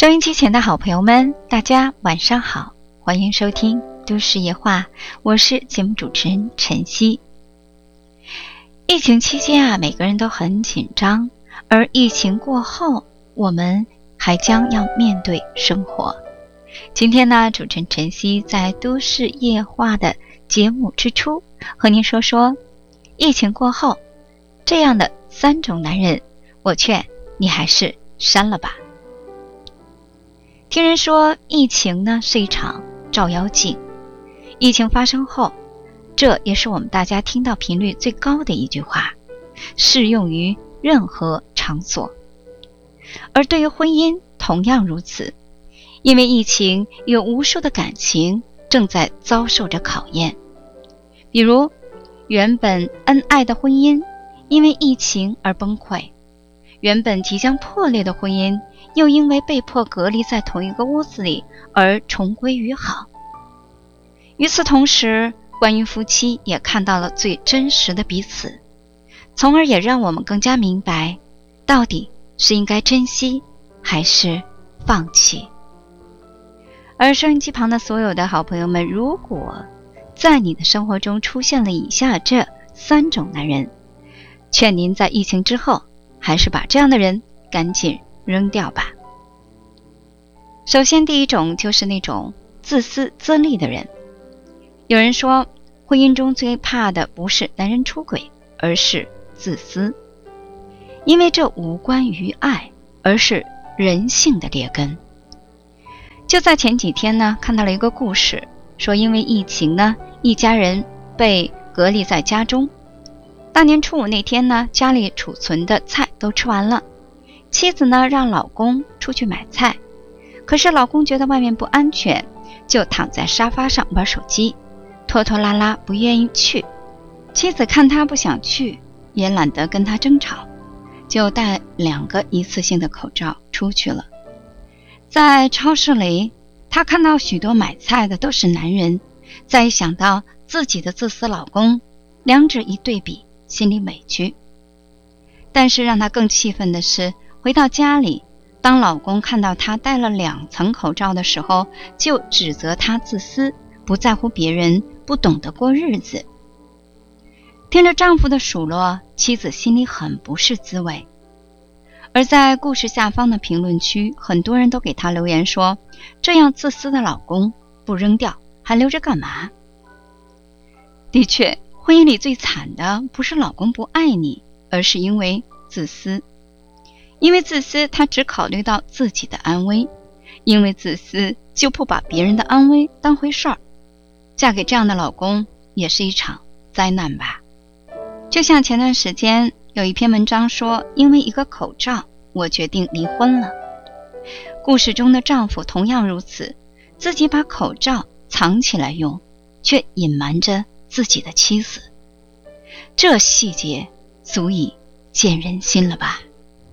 收音机前的好朋友们，大家晚上好，欢迎收听都市夜话，我是节目主持人晨曦。疫情期间每个人都很紧张，而疫情过后，我们还将要面对生活。今天呢，主持人晨曦在都市夜话的节目之初，和您说说疫情过后这样的3种男人，我劝你还是删了吧。听人说疫情呢是一场照妖镜，疫情发生后，这也是我们大家听到频率最高的一句话，适用于任何场所。而对于婚姻同样如此，因为疫情有无数的感情正在遭受着考验，比如原本恩爱的婚姻因为疫情而崩溃，原本即将破裂的婚姻又因为被迫隔离在同一个屋子里而重归于好。与此同时，关于夫妻也看到了最真实的彼此，从而也让我们更加明白，到底是应该珍惜还是放弃。而收音机旁的所有的好朋友们，如果在你的生活中出现了以下这3种男人，劝您在疫情之后还是把这样的人赶紧扔掉吧。首先第一种就是那种自私自利的人。有人说，婚姻中最怕的不是男人出轨，而是自私，因为这无关于爱，而是人性的劣根。就在前几天呢，看到了一个故事，说因为疫情呢，一家人被隔离在家中。大年初5那天呢，家里储存的菜都吃完了，妻子呢让老公出去买菜，可是老公觉得外面不安全，就躺在沙发上玩手机，拖拖拉拉不愿意去。妻子看他不想去，也懒得跟他争吵，就带2个一次性的口罩出去了。在超市里，他看到许多买菜的都是男人，再一想到自己的自私老公，两者一对比，心里委屈。但是让他更气愤的是，回到家里，当老公看到他戴了2层口罩的时候，就指责他自私，不在乎别人，不懂得过日子。听着丈夫的数落，妻子心里很不是滋味。而在故事下方的评论区，很多人都给他留言说，这样自私的老公不扔掉还留着干嘛？的确，婚姻里最惨的不是老公不爱你，而是因为自私。因为自私，他只考虑到自己的安危，因为自私就不把别人的安危当回事儿。嫁给这样的老公也是一场灾难吧。就像前段时间有一篇文章说，因为一个口罩，我决定离婚了。故事中的丈夫同样如此，自己把口罩藏起来用，却隐瞒着自己的妻子。这细节足以见人心了吧。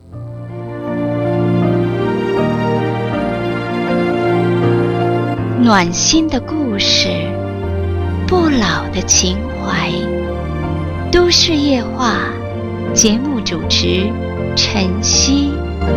暖心的故事，不老的情怀，都市夜话，节目主持晨曦。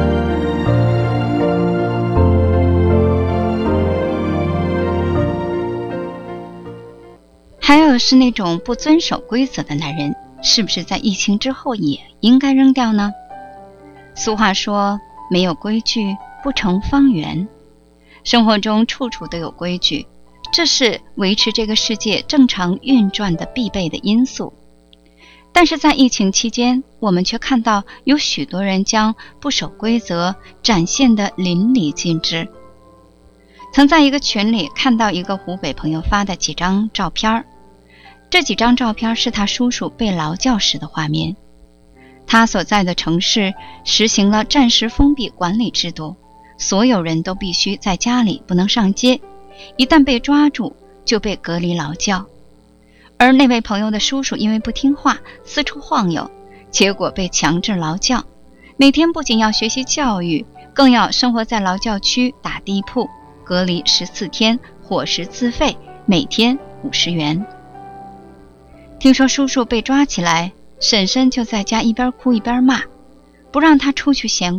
还有是那种不遵守规则的男人，是不是在疫情之后也应该扔掉呢？俗话说，没有规矩不成方圆。生活中处处都有规矩，这是维持这个世界正常运转的必备的因素。但是在疫情期间，我们却看到有许多人将不守规则展现得淋漓尽致。曾在一个群里看到一个湖北朋友发的几张照片，这几张照片是他叔叔被劳教时的画面。他所在的城市实行了暂时封闭管理制度，所有人都必须在家里，不能上街，一旦被抓住就被隔离劳教。而那位朋友的叔叔因为不听话，四处晃悠，结果被强制劳教，每天不仅要学习教育，更要生活在劳教区打地铺，隔离14天，伙食自费，每天50元。听说叔叔被抓起来，婶婶就在家一边哭一边骂，不让他出去闲逛，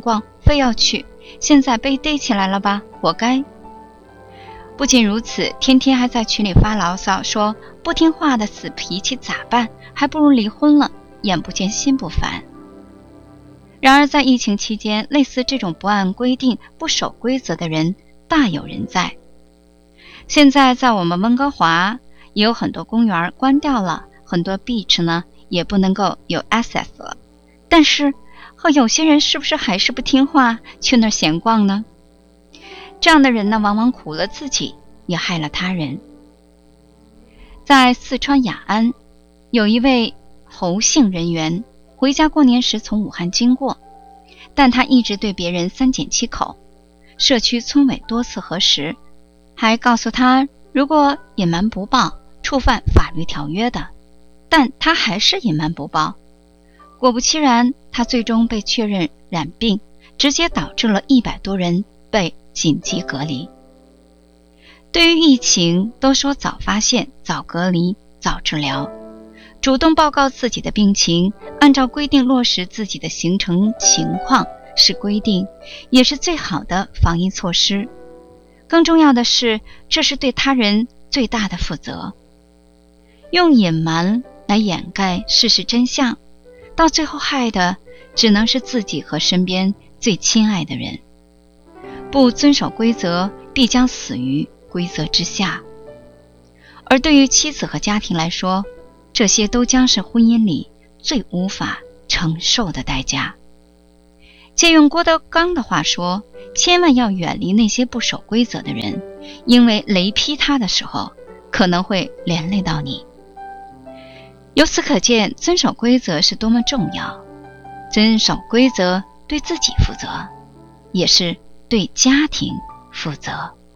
非要去，现在被逮起来了吧，活该。不仅如此，天天还在群里发牢骚，说不听话的死脾气咋办，还不如离婚了，眼不见心不烦。然而在疫情期间，类似这种不按规定、不守规则的人大有人在。现在在我们温哥华也有很多公园关掉了，很多 beach 呢也不能够有 access 了，但是有些人是不是还是不听话，去那儿闲逛呢？这样的人呢，往往苦了自己，也害了他人。在四川雅安，有一位侯姓人员回家过年时从武汉经过，但他一直对别人3缄其口，社区村委多次核实，还告诉他如果隐瞒不报，触犯法律条约的，但他还是隐瞒不报。果不其然，他最终被确认染病，直接导致了100多人被紧急隔离。对于疫情，都说早发现、早隔离、早治疗，主动报告自己的病情，按照规定落实自己的行程情况是规定，也是最好的防疫措施。更重要的是，这是对他人最大的负责。用隐瞒来掩盖事实真相，到最后害的只能是自己和身边最亲爱的人。不遵守规则，必将死于规则之下。而对于妻子和家庭来说，这些都将是婚姻里最无法承受的代价。借用郭德纲的话说，千万要远离那些不守规则的人，因为雷劈他的时候，可能会连累到你。由此可见，遵守规则是多么重要。遵守规则，对自己负责，也是对家庭负责。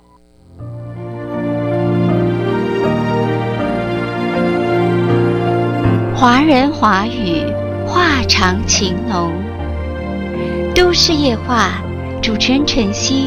华人华语，话长情浓。都市夜话，主持人晨曦